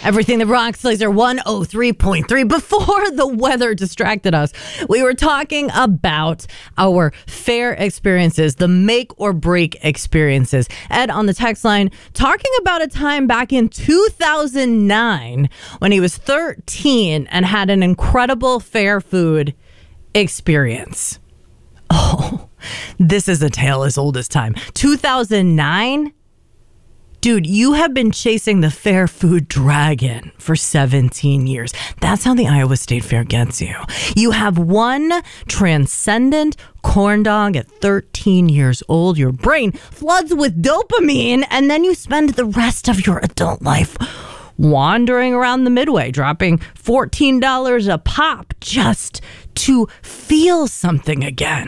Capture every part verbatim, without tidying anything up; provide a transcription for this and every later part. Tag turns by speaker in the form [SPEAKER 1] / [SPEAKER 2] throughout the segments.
[SPEAKER 1] Everything that rocks, Laser one oh three point three. Before the weather distracted us, we were talking about our fair experiences, the make or break experiences. Ed on the text line talking about a time back in two thousand nine when he was thirteen and had an incredible fair food experience. Oh, this is a tale as old as time. two thousand nine? Dude, you have been chasing the fair food dragon for seventeen years. That's how the Iowa State Fair gets you. You have one transcendent corn dog at thirteen years old. Your brain floods with dopamine, and then you spend the rest of your adult life wandering around the Midway, dropping fourteen dollars a pop just to feel something again.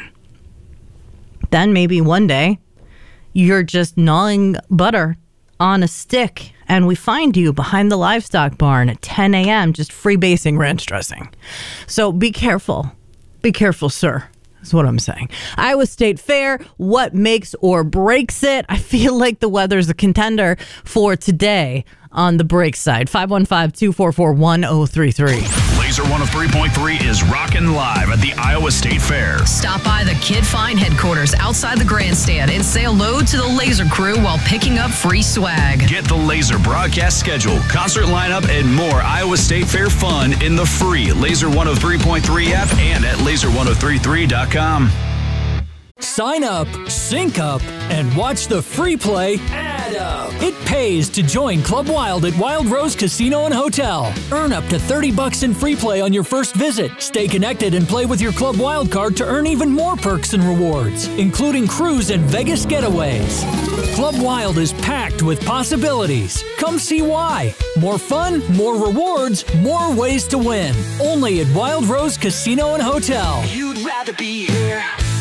[SPEAKER 1] Then maybe one day, you're just gnawing butter on a stick, and we find you behind the livestock barn at ten a.m. just freebasing ranch dressing. So be careful. Be careful, sir. That's what I'm saying. Iowa State Fair, what makes or breaks it? I feel like the weather's a contender for today on the break side. five one five, two four four, one oh three three.
[SPEAKER 2] Laser one oh three point three is rocking live at the Iowa State Fair.
[SPEAKER 3] Stop by the Kid Fine headquarters outside the grandstand and say hello to the Laser crew while picking up free swag.
[SPEAKER 2] Get the Laser broadcast schedule, concert lineup, and more Iowa State Fair fun in the free Laser one oh three point three app and at laser one oh three three dot com.
[SPEAKER 4] Sign up, sync up, and watch the free play add up. It pays to join Club Wild at Wild Rose Casino and Hotel. Earn up to thirty bucks in free play on your first visit. Stay connected and play with your Club Wild card to earn even more perks and rewards, including cruise and Vegas getaways. Club Wild is packed with possibilities. Come see why. More fun, more rewards, more ways to win. Only at Wild Rose Casino and Hotel.
[SPEAKER 5] You'd rather be here.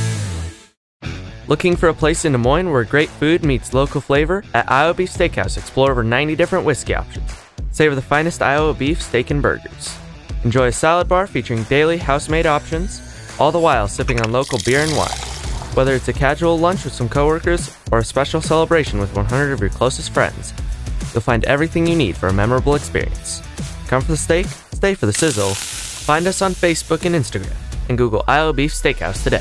[SPEAKER 6] Looking for a place in Des Moines where great food meets local flavor? At Iowa Beef Steakhouse, explore over ninety different whiskey options. Savor the finest Iowa beef, steak, and burgers. Enjoy a salad bar featuring daily house-made options, all the while sipping on local beer and wine. Whether it's a casual lunch with some coworkers or a special celebration with one hundred of your closest friends, you'll find everything you need for a memorable experience. Come for the steak, stay for the sizzle. Find us on Facebook and Instagram, and Google Iowa Beef Steakhouse today.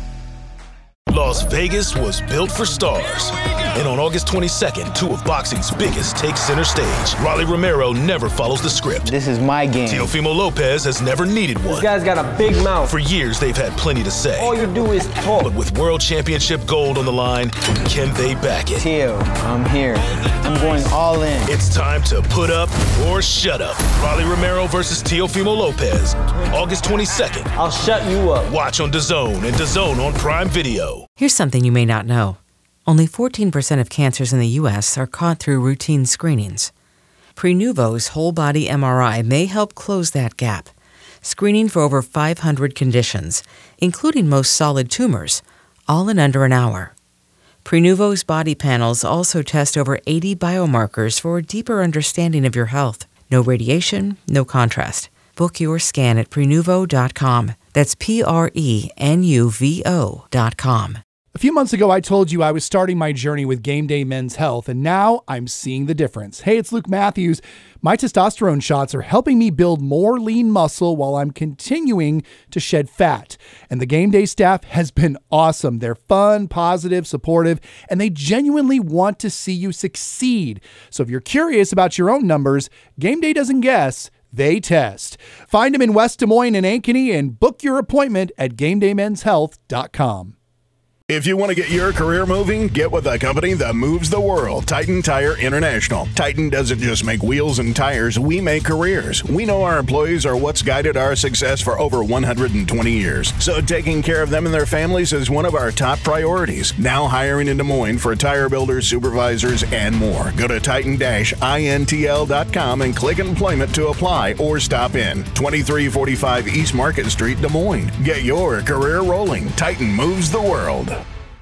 [SPEAKER 7] Las Vegas was built for stars. And on August twenty-second, two of boxing's biggest take center stage. Rolly Romero never follows the script.
[SPEAKER 8] This is my game.
[SPEAKER 7] Teofimo Lopez has never needed one.
[SPEAKER 8] This guy's got a big mouth.
[SPEAKER 7] For years, they've had plenty to say.
[SPEAKER 8] All you do is talk.
[SPEAKER 7] But with world championship gold on the line, can they back it?
[SPEAKER 8] Teo, I'm here. I'm going all in.
[SPEAKER 7] It's time to put up or shut up. Rolly Romero versus Teofimo Lopez. August twenty-second.
[SPEAKER 8] I'll shut you up.
[SPEAKER 7] Watch on DAZN and DAZN on Prime Video.
[SPEAKER 9] Here's something you may not know. Only fourteen percent of cancers in the U S are caught through routine screenings. Prenuvo's whole-body M R I may help close that gap, screening for over five hundred conditions, including most solid tumors, all in under an hour. Prenuvo's body panels also test over eighty biomarkers for a deeper understanding of your health. No radiation, no contrast. Book your scan at prenuvo dot com. That's P R E N U V O dot com.
[SPEAKER 10] A few months ago, I told you I was starting my journey with Game Day Men's Health, and now I'm seeing the difference. Hey, it's Luke Matthews. My testosterone shots are helping me build more lean muscle while I'm continuing to shed fat. And the Game Day staff has been awesome. They're fun, positive, supportive, and they genuinely want to see you succeed. So if you're curious about your own numbers, Game Day doesn't guess. They test. Find them in West Des Moines and Ankeny and book your appointment at game day men's health dot com.
[SPEAKER 11] If you want to get your career moving, get with a company that moves the world, Titan Tire International. Titan doesn't just make wheels and tires, we make careers. We know our employees are what's guided our success for over one hundred twenty years. So taking care of them and their families is one of our top priorities. Now hiring in Des Moines for tire builders, supervisors, and more. Go to titan dash intl dot com and click employment to apply or stop in. twenty-three forty-five East Market Street, Des Moines. Get your career rolling. Titan moves the world.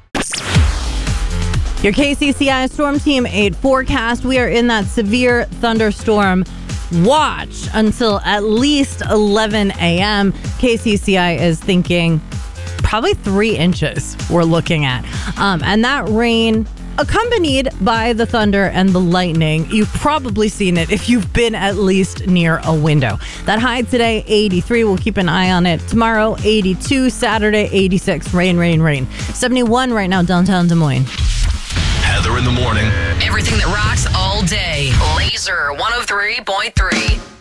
[SPEAKER 1] Your K C C I Storm Team eight forecast. We are in that severe thunderstorm watch until at least eleven a.m. K C C I is thinking probably three inches we're looking at. Um, and that rain accompanied by the thunder and the lightning. You've probably seen it if you've been at least near a window. That high today, eighty-three. We'll keep an eye on it. Tomorrow, eighty-two. Saturday, eighty-six. Rain, rain, rain. seventy-one right now downtown Des Moines.
[SPEAKER 2] Heather in the morning.
[SPEAKER 3] Everything that rocks all day. Laser one oh three point three.